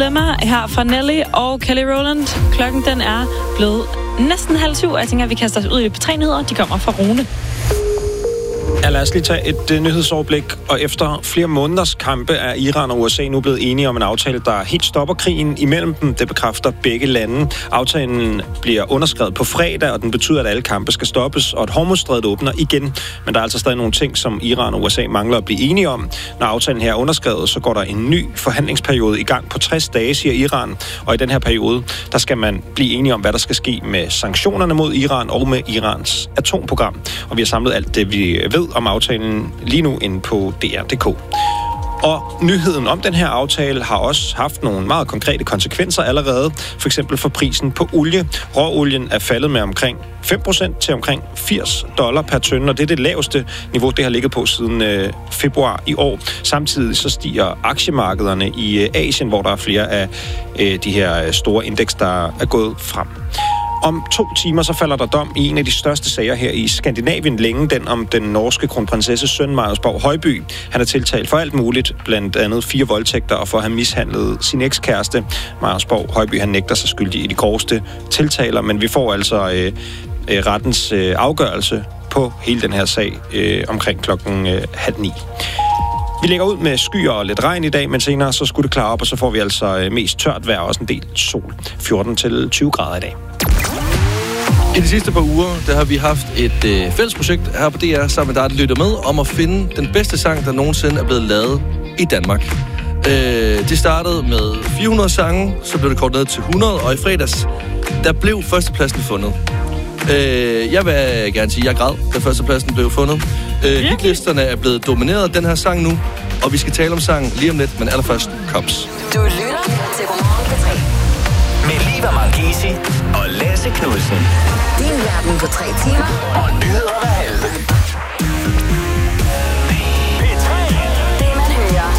Lemma her fra Nelly og Kelly Rowland. Klokken den er blevet næsten 6:30, og jeg tænker, at vi kaster os ud i det på 3 nyheder. De kommer fra Rune. Ja, lad os lige tage et nyhedsoverblik. Og efter flere måneders kampe er Iran og USA nu blevet enige om en aftale, der helt stopper krigen imellem dem. Det bekræfter begge lande. Aftalen bliver underskrevet på fredag, og den betyder, at alle kampe skal stoppes, og at Hormuzstrædet åbner igen. Men der er altså stadig nogle ting, som Iran og USA mangler at blive enige om. Når aftalen her er underskrevet, så går der en ny forhandlingsperiode i gang på 60 dage, siger Iran. Og i den her periode, der skal man blive enige om, hvad der skal ske med sanktionerne mod Iran og med Irans atomprogram. Og vi har samlet alt det, vi ved om aftalen lige nu inde på DR.dk. Og nyheden om den her aftale har også haft nogle meget konkrete konsekvenser allerede. For eksempel for prisen på olie. Råolien er faldet med omkring 5% til omkring $80 per tønde, og det er det laveste niveau, det har ligget på siden februar i år. Samtidig så stiger aktiemarkederne i Asien, hvor der er flere af de her store indeks, der er gået frem. Om 2 timer så falder der dom i en af de største sager her i Skandinavien længe, den om den norske kronprinsesses søn, Marius Borg Højby. Han er tiltalt for alt muligt, blandt andet 4 voldtægter og for at have mishandlet sin ekskæreste. Marius Borg Højby, han nægter sig skyldig i de groveste tiltaler, men vi får altså rettens afgørelse på hele den her sag omkring 8:30. Vi lægger ud med skyer og lidt regn i dag, men senere så skulle det klare op, og så får vi altså mest tørt vejr og også en del sol. 14-20 grader i dag. I de sidste par uger, der har vi haft et fælles projekt her på DR, sammen med dig, der lytter med, om at finde den bedste sang, der nogensinde er blevet lavet i Danmark. Det startede med 400 sange, så blev det kortet ned til 100, og i fredags, der blev førstepladsen fundet. Jeg vil gerne sige, at jeg græd, da førstepladsen blev fundet. Hitlisterne er blevet domineret af den her sang nu, og vi skal tale om sangen lige om lidt, men allerførst Kops. Du lytter til Godmorgen på 3. Med Liva Marchesi og Lasse Knudsen. Din verden på 3 timer. Og nyheder hver halve.